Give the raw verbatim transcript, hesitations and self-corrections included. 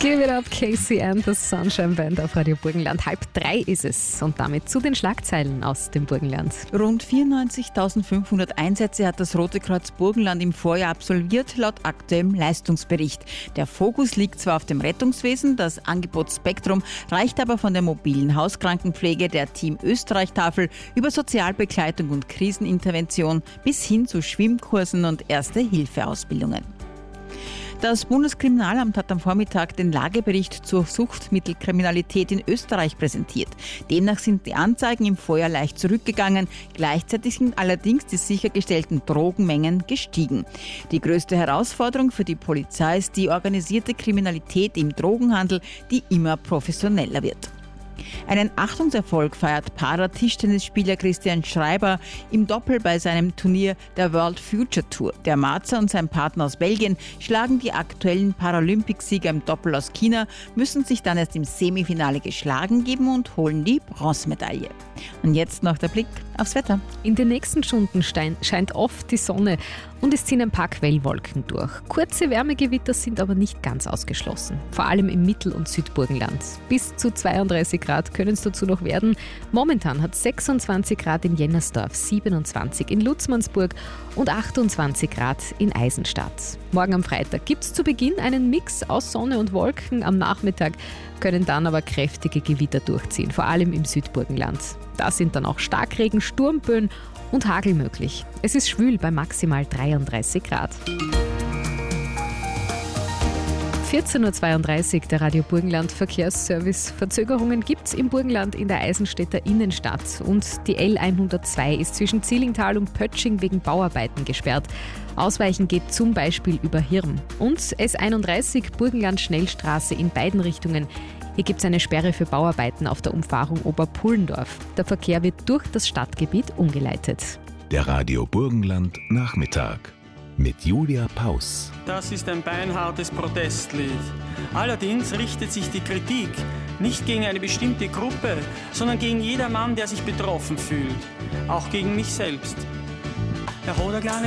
Give it up, Casey and the Sunshine Band auf Radio Burgenland. Halb drei ist es und damit zu den Schlagzeilen aus dem Burgenland. Rund vierundneunzigtausendfünfhundert Einsätze hat das Rote Kreuz Burgenland im Vorjahr absolviert, laut aktuellem Leistungsbericht. Der Fokus liegt zwar auf dem Rettungswesen, das Angebotsspektrum reicht aber von der mobilen Hauskrankenpflege, der Team Österreich-Tafel über Sozialbegleitung und Krisenintervention bis hin zu Schwimmkursen und Erste-Hilfe-Ausbildungen. Das Bundeskriminalamt hat am Vormittag den Lagebericht zur Suchtmittelkriminalität in Österreich präsentiert. Demnach sind die Anzeigen im Vorjahr leicht zurückgegangen. Gleichzeitig sind allerdings die sichergestellten Drogenmengen gestiegen. Die größte Herausforderung für die Polizei ist die organisierte Kriminalität im Drogenhandel, die immer professioneller wird. Einen Achtungserfolg feiert Para-Tischtennisspieler Christian Schreiber im Doppel bei seinem Turnier der World Future Tour. Der Marzer und sein Partner aus Belgien schlagen die aktuellen Paralympicsieger im Doppel aus China, müssen sich dann erst im Semifinale geschlagen geben und holen die Bronzemedaille. Und jetzt noch der Blick aufs Wetter. In den nächsten Stunden scheint oft die Sonne und es ziehen ein paar Quellwolken durch. Kurze Wärmegewitter sind aber nicht ganz ausgeschlossen, vor allem im Mittel- und Südburgenland. Bis zu zweiunddreißig Grad können es dazu noch werden. Momentan hat sechsundzwanzig Grad in Jennersdorf, siebenundzwanzig in Lutzmannsburg und achtundzwanzig Grad in Eisenstadt. Morgen am Freitag gibt es zu Beginn einen Mix aus Sonne und Wolken. Am Nachmittag können dann aber kräftige Gewitter durchziehen, vor allem im Südburgenland. Da sind dann auch Starkregen, Sturmböen und Hagel möglich. Es ist schwül bei maximal dreiunddreißig Grad. vierzehn Uhr zweiunddreißig, der Radio Burgenland Verkehrsservice. Verzögerungen gibt es im Burgenland in der Eisenstädter Innenstadt. Und die L hundertzwei ist zwischen Zielingtal und Pötsching wegen Bauarbeiten gesperrt. Ausweichen geht zum Beispiel über Hirm. Und S einunddreißig Burgenland Schnellstraße in beiden Richtungen. Hier gibt es eine Sperre für Bauarbeiten auf der Umfahrung Oberpullendorf. Der Verkehr wird durch das Stadtgebiet umgeleitet. Der Radio Burgenland Nachmittag mit Julia Paus. Das ist ein beinhartes Protestlied. Allerdings richtet sich die Kritik nicht gegen eine bestimmte Gruppe, sondern gegen jedermann, der sich betroffen fühlt. Auch gegen mich selbst. Der